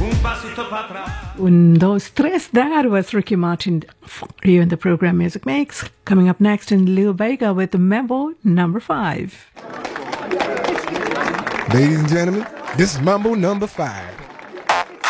Un, dos, tres. That was Ricky Martin for you in the program Music Mix. Coming up next in Lil Vega with Mambo number 5. Ladies and gentlemen, this is Mambo number 5.